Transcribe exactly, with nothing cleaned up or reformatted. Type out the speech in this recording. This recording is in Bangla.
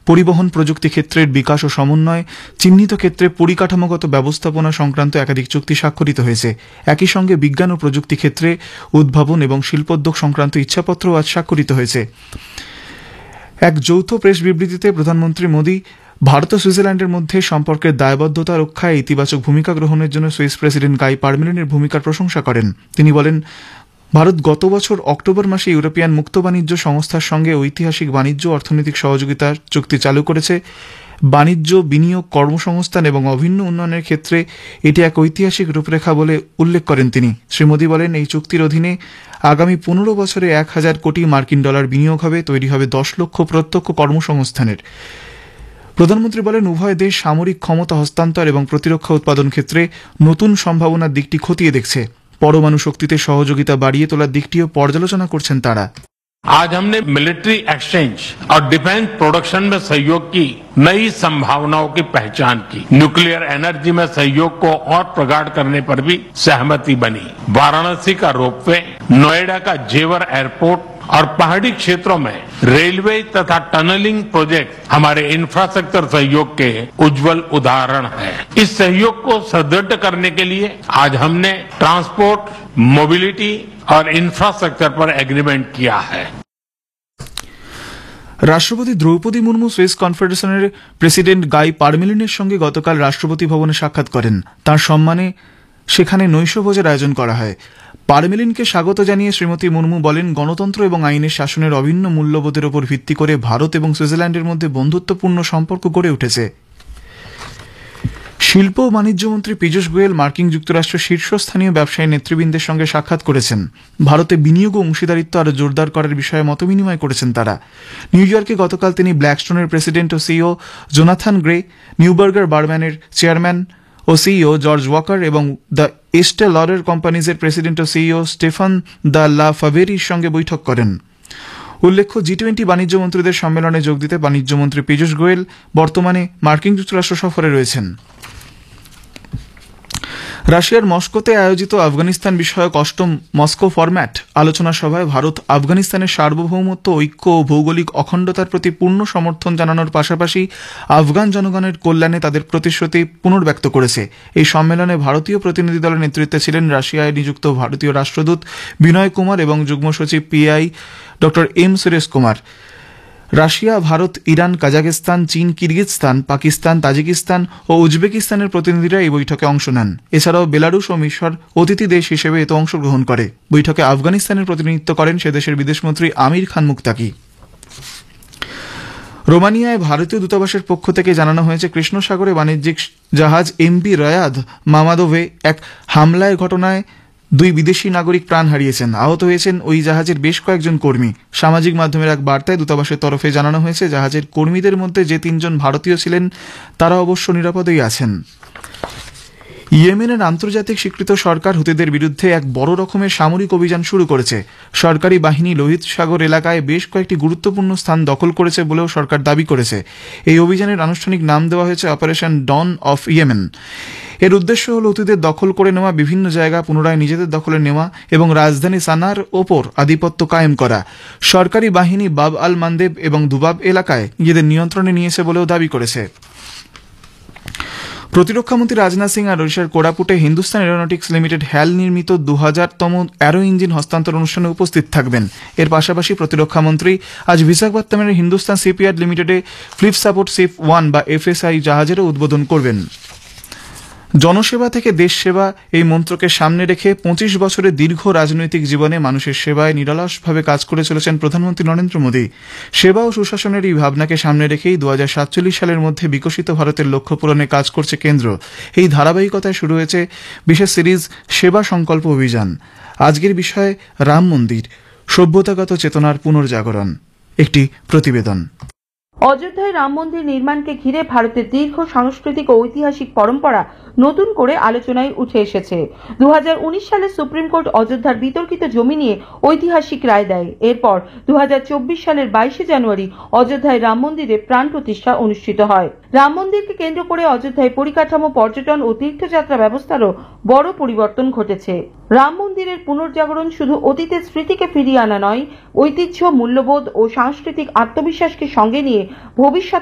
পরিবহন প্রযুক্তি ক্ষেত্রের বিকাশ ও সমন্বয়, চিহ্নিত ক্ষেত্রে পরিকাঠামোগত ব্যবস্থাপনা সংক্রান্ত একাধিক চুক্তি স্বাক্ষরিত হয়েছে। একই সঙ্গে বিজ্ঞান ও প্রযুক্তি ক্ষেত্রে উদ্ভাবন এবং শিল্পোদ্যোগ সংক্রান্ত ইচ্ছাপত্র আজ স্বাক্ষরিত হয়েছে। এক যৌথ প্রেস বিবৃতিতে প্রধানমন্ত্রী মোদী ভারত ও সুইজারল্যান্ডের মধ্যে সম্পর্কের দায়বদ্ধতা রক্ষায় ইতিবাচক ভূমিকা গ্রহণের জন্য সুইস প্রেসিডেন্ট গাই পারমেলিনের ভূমিকার প্রশংসা করেন। তিনি বলেন, ভারত গত বছর অক্টোবর মাসে ইউরোপিয়ান মুক্ত বাণিজ্য সংস্থার সঙ্গে ঐতিহাসিক বাণিজ্য অর্থনৈতিক সহযোগিতার চুক্তি চালু করেছে। বাণিজ্য, বিনিয়োগ, কর্মসংস্থান এবং অভিন্ন উন্নয়নের ক্ষেত্রে এটি এক ঐতিহাসিক রূপরেখা বলে উল্লেখ করেন তিনি। শ্রী মোদী বলেন, এই চুক্তির অধীনে আগামী পনেরো বছরে এক হাজার কোটি মার্কিন ডলার বিনিয়োগ হবে, তৈরি হবে দশ লক্ষ প্রত্যক্ষ কর্মসংস্থানের। প্রধানমন্ত্রী বলেন, উভয় দেশ সামরিক ক্ষমতা হস্তান্তর এবং প্রতিরক্ষা উৎপাদন ক্ষেত্রে নতুন সম্ভাবনার দিকটি খতিয়ে দেখছে। পরমাণু শক্তিতে সহযোগিতা বাড়িয়ে তোলার দিকটিও পর্যালোচনা করছেন তারা। आज हमने मिलिट्री एक्सचेंज और डिफेंस प्रोडक्शन में सहयोग की नई संभावनाओं की पहचान की। न्यूक्लियर एनर्जी में सहयोग को और प्रगाढ़ करने पर भी सहमति बनी। वाराणसी का रोपवे, नोएडा का जेवर एयरपोर्ट और पहाड़ी क्षेत्रों में रेलवे तथा टनलिंग प्रोजेक्ट हमारे इंफ्रास्ट्रक्चर सहयोग के उज्जवल उदाहरण हैं। इस सहयोग को सुदृढ़ करने के लिए आज हमने ट्रांसपोर्ट, मोबिलिटी और इंफ्रास्ट्रक्चर पर एग्रीमेंट किया है। রাষ্ট্রপতি দ্রৌপদী মুর্মু সুইস কনফেডারেশনের প্রেসিডেন্ট গাই পারমেলিনের সঙ্গে গতকাল রাষ্ট্রপতি ভবনে সাক্ষাৎ করেন। তাঁর সম্মানে সেখানে নৈশভোজের আয়োজন করা হয়। পারমেলিনকে স্বাগত জানিয়ে শ্রীমতী মুর্মু বলেন, গণতন্ত্র এবং আইনের শাসনের অভিন্ন মূল্যবোধের উপর ভিত্তি করে ভারত এবং সুইজারল্যান্ডের মধ্যে বন্ধুত্বপূর্ণ সম্পর্ক গড়ে উঠেছে। শিল্প ও বাণিজ্য মন্ত্রী পীযূষ গোয়েল মার্কিন যুক্তরাষ্ট্রের শীর্ষস্থানীয় ব্যবসায়ী নেতৃবৃন্দের সঙ্গে সাক্ষাৎ করেছেন। ভারতে বিনিয়োগ ও অংশীদারিত্ব আরও জোরদার করার বিষয়ে মতবিনিময় করেছেন তারা। নিউ ইয়র্কে গতকাল তিনি ব্ল্যাকস্টোনের প্রেসিডেন্ট ও সিইও জোনাথন গ্রে, নিউবার্গার বারম্যানের চেয়ারম্যান ও সিইও জর্জ ওয়াকার এবং the এস্টে Lauder কোম্পানিজের president O CEO Stefan the লা ফাভেরির সঙ্গে বৈঠক করেন। উল্লেখ্য, জি টোয়েন্টি বাণিজ্য মন্ত্রীদের সম্মেলনে যোগ দিতে বাণিজ্যমন্ত্রী পীযূষ গোয়েল বর্তমানে মার্কিন যুক্তরাষ্ট্র সফরে রয়েছেন। রাশিয়ার মস্কোতে আয়োজিত আফগানিস্তান বিষয়ক অষ্টম মস্কো ফরম্যাট আলোচনা সভায় ভারত আফগানিস্তানের সার্বভৌমত্ব, ঐক্য ও ভৌগোলিক অখণ্ডতার প্রতি পূর্ণ সমর্থন জানানোর পাশাপাশি আফগান জনগণের কল্যাণে তাদের প্রতিশ্রুতি পুনর্ব্যক্ত করেছে। এই সম্মেলনে ভারতীয় প্রতিনিধি দলের নেতৃত্বে ছিলেন রাশিয়ায় নিযুক্ত ভারতীয় রাষ্ট্রদূত বিনয় কুমার এবং যুগ্ম সচিব পিআই ড M Suresh Kumar. Russia, Bharat, Iran, Kazakhstan, চীন, কিরগিজস্তান, পাকিস্তান, তাজিকিস্তান ও উজবেকিস্তানের প্রতিনিধিরা এই বৈঠকে অংশ নেন। এছাড়াও বেলারুশ ও মিশর অতিথি দেশ হিসেবে এতে অংশগ্রহণ করে। বৈঠকে আফগানিস্তানের প্রতিনিধিত্ব করেন সে দেশের বিদেশমন্ত্রী আমির খান মুক্তাকি। রোমানিয়ায় ভারতীয় দূতাবাসের পক্ষ থেকে জানানো হয়েছে, কৃষ্ণ সাগরে বাণিজ্যিক জাহাজ এমভি রয়াদ মামাদোভে এক হামলায় ঘটনায় দুই বিদেশি নাগরিক প্রাণ হারিয়েছেন। আহত হয়েছেন ওই জাহাজের বেশ কয়েকজন কর্মী। সামাজিক মাধ্যমের এক বার্তায় দূতাবাসের তরফে জানানো হয়েছে, জাহাজের কর্মীদের মধ্যে যে তিনজন ভারতীয় ছিলেন তারা অবশ্য নিরাপদেই আছেন। ইয়েমেনের আন্তর্জাতিক স্বীকৃত সরকার হুতিদের বিরুদ্ধে এক বড় রকমের সামরিক অভিযান শুরু করেছে। সরকারি বাহিনী লোহিত সাগর এলাকায় বেশ কয়েকটি গুরুত্বপূর্ণ স্থান দখল করেছে বলেও সরকার দাবি করেছে। এই অভিযানের আনুষ্ঠানিক নাম দেওয়া হয়েছে অপারেশন ডন অফ ইয়েমেন। এর উদ্দেশ্য হল হুতিদের দখল করে নেওয়া বিভিন্ন জায়গা পুনরায় নিজেদের দখলে নেওয়া এবং রাজধানী সানার ওপর আধিপত্য কায়েম করা। সরকারি বাহিনী বাব আল মান্দেব এবং দুবাব এলাকায় নিজেদের নিয়ন্ত্রণে নিয়েছে বলেও দাবি করেছে। প্রতিরক্ষামন্ত্রী রাজনাথ সিং আর ওড়িশার কোরাপুটে হিন্দুস্তান এরোনটিক্স লিমিটেড হ্যাল নির্মিত দু হাজারতম অ্যারো ইঞ্জিন হস্তান্তর অনুষ্ঠানে উপস্থিত থাকবেন। এর পাশাপাশি প্রতিরক্ষামন্ত্রী আজ বিশাখাপত্তনমের হিন্দুস্তান শিপইয়ার্ড লিমিটেডে ফ্লিপ সাপোর্ট শিপ ওয়ান বা এফএসআই জাহাজেরও উদ্বোধন করবেন। জনসেবা থেকে দেশ সেবা এই মন্ত্রকে সামনে রেখে পঁচিশ বছরের দীর্ঘ রাজনৈতিক জীবনে মানুষের সেবায় নিরলসভাবে কাজ করে চলেছেন প্রধানমন্ত্রী নরেন্দ্র মোদী। সেবা ও সুশাসনের এই ভাবনাকে সামনে রেখেই দু হাজার সাতচল্লিশ সালের মধ্যে বিকশিত ভারতের লক্ষ্য পূরণে কাজ করছে কেন্দ্র। এই ধারাবাহিকতায় শুরু হয়েছে বিশেষ সিরিজ সেবা সংকল্প অভিযান। আজকের বিষয় রাম মন্দির, সভ্যতাগত চেতনার পুনর্জাগরণ। একটি প্রতিবেদন। অযোধ্যায় রাম মন্দির নির্মাণকে ঘিরে ভারতের দীর্ঘ সাংস্কৃতিক ও ঐতিহাসিক পরম্পরা নতুন করে আলোচনায় উঠে এসেছে। দু হাজার উনিশ সালে সুপ্রিম কোর্ট অযোধ্যার বিতর্কিত জমি নিয়ে ঐতিহাসিক রায় দেয়। এরপর দু হাজার চব্বিশ সালের বাইশে জানুয়ারি অযোধ্যায় রাম মন্দিরে প্রাণ প্রতিষ্ঠা অনুষ্ঠিত হয়। রাম মন্দিরকে কেন্দ্র করে অযোধ্যায় পরিকাঠামো, পর্যটন ও তীর্থযাত্রা ব্যবস্থারও বড় পরিবর্তন ঘটেছে। রাম মন্দিরের পুনর্জাগরণ শুধু অতীতের স্মৃতিকে ফিরিয়ে আনা নয়, ঐতিহ্য, মূল্যবোধ ও সাংস্কৃতিক আত্মবিশ্বাসকে সঙ্গে নিয়ে ভবিষ্যৎ